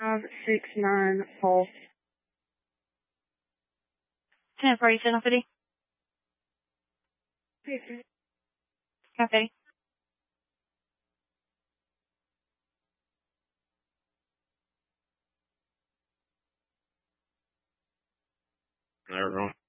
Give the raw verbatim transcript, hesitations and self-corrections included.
five six nine Pulse. ten forty-seven fifty. Copy. All right, wrong.